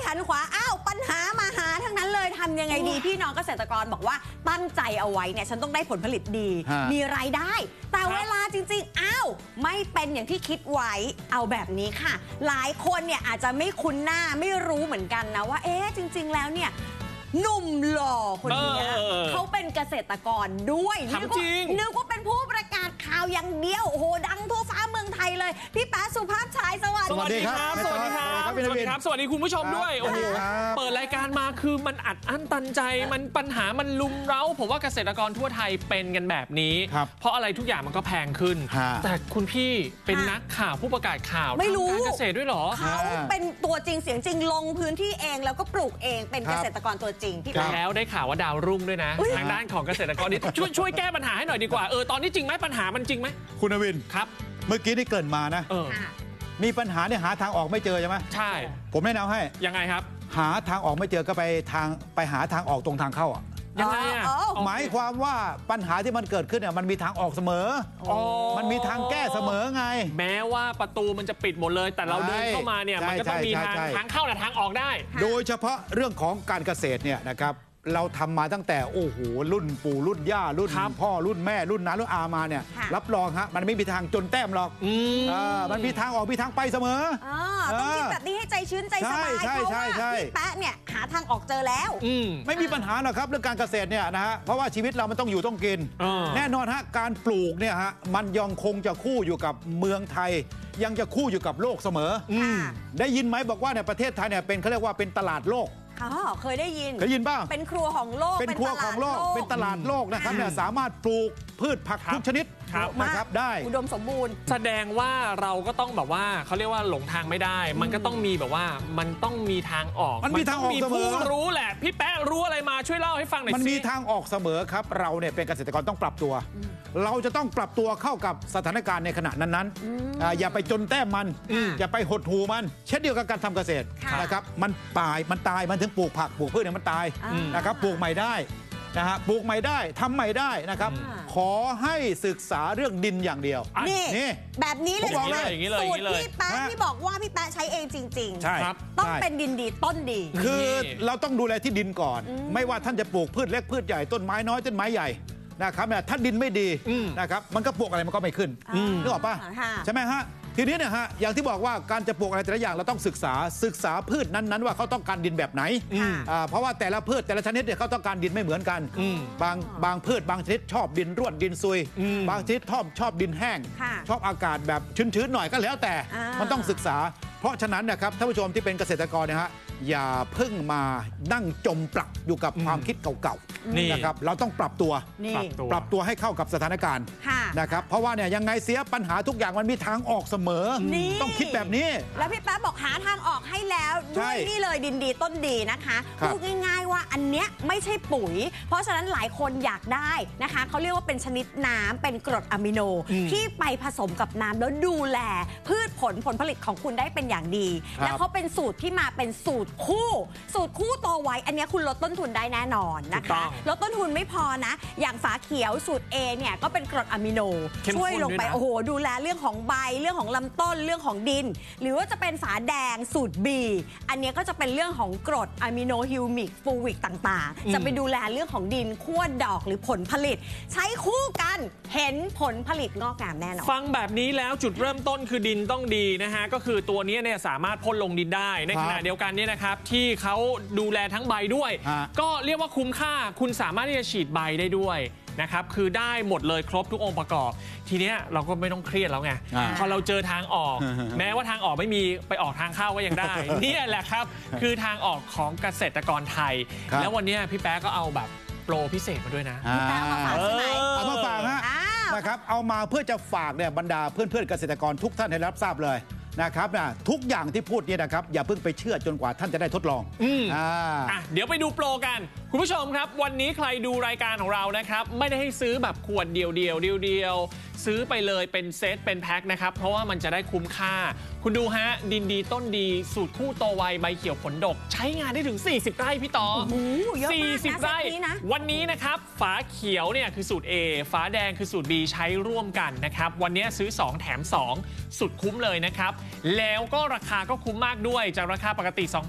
หันขวาอ้าวปัญหามาหาทั้งนั้นเลยทำยังไงดีพี่น้องเกษตรกรบอกว่าตั้งใจเอาไว้เนี่ยฉันต้องได้ผลผลิตดีมีรายได้แต่เวลาจริงๆอ้าวไม่เป็นอย่างที่คิดไว้เอาแบบนี้ค่ะหลายคนเนี่ยอาจจะไม่คุ้นหน้าไม่รู้เหมือนกันนะว่าจริงๆแล้วเนี่ยหนุ่มหล่อคนนี้เขาเป็นเกษตรกรด้วยนึกว่าเป็นผู้ประกาศข่าวอย่างเดียวโอ้โหดังทั่วฟ้าเมืองไทยเลยพี่แป๊ะสุภาพชายสวัสดีครับสวัสดีครับสวัสดีคุณผู้ชมด้วยโอ้โหเปิดรายการมาคือมันอัดอั้นตันใจมันปัญหามันลุมเร้าผมว่าเกษตรกรทั่วไทยเป็นกันแบบนี้เพราะอะไรทุกอย่างมันก็แพงขึ้นแต่คุณพี่เป็นนักข่าวผู้ประกาศข่าวไม่รู้การเกษตรด้วยหรอเขาเป็นตัวจริงเสียงจริงลงพื้นที่เองแล้วก็ปลูกเองเป็นเกษตรกรตัวจริงพี่แล้วได้ข่าวว่าดาวรุ่งด้วยนะทางด้านของเกษตรกรนี่ช่วยแก้ปัญหาให้หน่อยดีกว่าตอนนี้จริงไหมปัญหามันจริงไหมคุณอวินครับเมื่อกี้ที่เกริ่นมานะมีปัญหาเนี่ยหาทางออกไม่เจอใช่ไหมใช่ผมแนะนำให้ยังไงครับหาทางออกไม่เจอก็ไปหาทางออกตรงทางเข้าอ่ะยังไงหมายความว่าปัญหาที่มันเกิดขึ้นเนี่ยมันมีทางออกเสมอมันมีทางแก้เสมอไงแม้ว่าประตูมันจะปิดหมดเลยแต่เราเดินเข้ามาเนี่ยมันก็ต้องมีทางเข้าและทางออกได้โดยเฉพาะเรื่องของการเกษตรเนี่ยนะครับเราทำมาตั้งแต่โอ้โหรุ่นปู่รุ่นย่ารุ่นพ่อรุ่นแม่รุ่นน้ารุ่นอามาเนี่ยรับรองฮะมันไม่มีทางจนแต้มหรอกมันมีทางออกมีทางไปเสมอต้องคิดแบบนี้ให้ใจชื้นใจสบายเพราะว่าพี่แป๊ะเนี่ยหาทางออกเจอแล้วไม่มีปัญหาหรอกครับเรื่องการเกษตรเนี่ยนะฮะเพราะว่าชีวิตเรามันต้องอยู่ต้องกินแน่นอนฮะการปลูกเนี่ยฮะมันยังคงจะคู่อยู่กับเมืองไทยยังจะคู่อยู่กับโลกเสมอได้ยินไหมบอกว่าในประเทศไทยเนี่ยเป็นเขาเรียกว่าเป็นตลาดโลกเคยได้ยินป่ะเป็นครัวของโลกเป็นครัวของโลกเป็นตลาดโลกนะครับเนี่ยสามารถปลูกพืชผักทุกชนิดนะครับได้อุดมสมบูรณ์แสดงว่าเราก็ต้องแบบว่าเขาเรียกว่าหลงทางไม่ได้มันก็ต้องมีแบบว่ามันต้องมีทางออกมันมีทางออกเสมอผู้รู้แหละพี่แป๊ะรู้อะไรมาช่วยเล่าให้ฟังหน่อยสิมันมีทางออกเสมอครับเราเนี่ยเป็นเกษตรกรต้องปรับตัวเราจะต้องปรับตัวเข้ากับสถานการณ์ในขณะนั้นๆอย่าไปจนแต้มมันอย่าไปหดหูมันเช่นเดียวกับการทำเกษตรนะครับมันตายมันถึงปลูกผักปลูกพืชเนี่ยมันตายนะครับปลูกใหม่ได้นะฮะปลูกใหม่ได้ทำใหม่ได้นะครับขอให้ศึกษาเรื่องดินอย่างเดียวนี่แบบนี้เลยสูตรพี่แป๊ะที่บอกว่าพี่แป๊ะใช้เองจริงๆใช่ต้องเป็นดินดีต้นดีคือเราต้องดูแลที่ดินก่อนไม่ว่าท่านจะปลูกพืชเล็กพืชใหญ่ต้นไม้น้อยต้นไม้ใหญ่นะครับเนี่ยถ้าดินไม่ดีนะครับมันก็ปลูกอะไรมันก็ไม่ขึ้นนึกออกป่ะใช่ไหมฮะทีนี้เนี่ยฮะอย่างที่บอกว่าการจะปลูกอะไรแต่ละอย่างเราต้องศึกษาพืชนั้นๆว่าเขาต้องการดินแบบไหนเพราะว่าแต่ละพืชแต่ละชนิดเนี่ยเขาต้องการดินไม่เหมือนกันบางพืชบางชนิดชอบดินร่วนดินซุยบางชนิดชอบดินแห้งชอบอากาศแบบชื้นๆหน่อยก็แล้วแต่มันต้องศึกษาเพราะฉะนั้นนะครับท่านผู้ชมที่เป็นเกษตรกรนะฮะอย่าเพิ่งมานั่งจมปลักอยู่กับความคิดเก่าๆนะครับเราต้องปรับตัวให้เข้ากับสถานการณ์นะครับเพราะว่าเนี่ยยังไงเสียปัญหาทุกอย่างมันมีทางออกเสมอต้องคิดแบบนี้แล้วพี่แป๊ะบอกหาทางออกให้แล้วด้วยนี่เลยดินดีต้นดีนะคะพูดง่ายๆว่าอันเนี้ยไม่ใช่ปุ๋ยเพราะฉะนั้นหลายคนอยากได้นะคะเขาเรียกว่าเป็นชนิดน้ำเป็นกรดอะมิโนที่ไปผสมกับน้ำแล้วดูแลพืชผลผลิตของคุณได้เป็นอย่างดีแล้วเขาเป็นสูตรที่มาเป็นสูตรคู่โตไว้อันนี้คุณลดต้นทุนได้แน่นอนนะคะลดต้นทุนไม่พอนะอย่างฝาเขียวสูตร A เนี่ยก็เป็นกรดอะมิโนช่วยลงไปโอ้โหดูแลเรื่องของใบเรื่องของลำต้นเรื่องของดินหรือว่าจะเป็นฝาแดงสูตร B อันนี้ก็จะเป็นเรื่องของกรดอะมิโนฮิวมิกฟูวิกต่างๆจะไปดูแลเรื่องของดินขั้วดอกหรือผลผลิตใช้คู่กันเห็นผลผลิตงอกงามแน่นอนฟังแบบนี้แล้วจุดเริ่มต้นคือดินต้องดีนะฮะก็คือตัวนี้เนี่ยสามารถพ่นลงดินได้ในขณะเดียวกันเนี่ยนะครับที่เขาดูแลทั้งใบด้วยก็เรียกว่าคุ้มค่าคุณสามารถที่จะฉีดใบได้ด้วยนะครับคือได้หมดเลยครบทุกองค์ประกอบทีเนี้ยเราก็ไม่ต้องเครียดแล้วไงพอเราเจอทางออกแม้ว่าทางออกไม่มีไปออกทางเข้าก็ยังได้นี่แหละครับคือทางออกของเกษตรกรไทยแล้ววันนี้พี่แป๊ะก็เอาแบบโปรพิเศษมาด้วยนะพี่แป๊ะมาฝากใช่ไหมเอามาฝากฮะนะครับเอามาเพื่อจะฝากเนี่ยบรรดาเพื่อนเกษตรกรทุกท่านให้รับทราบเลยนะครับทุกอย่างที่พูดเนี่ยนะครับอย่าเพิ่งไปเชื่อจนกว่าท่านจะได้ทดลองเดี๋ยวไปดูโปรกันคุณผู้ชมครับวันนี้ใครดูรายการของเรานะครับไม่ได้ให้ซื้อแบบขวดเดียวซื้อไปเลยเป็นเซตเป็นแพ็คนะครับเพราะว่ามันจะได้คุ้มค่าคุณดูฮะดินดีต้นดีสูตรคู่โตไวใบเขียวผลดกใช้งานได้ถึง40ไร่พี่ต่อ40ไร่วันนี้นะครับฝาเขียวเนี่ยคือสูตร A ฝาแดงคือสูตร B ใช้ร่วมกันนะครับวันนี้ซื้อ2แถม2สุดคุ้มเลยนะครับแล้วก็ราคาก็คุ้มมากด้วยจากราคาปกติ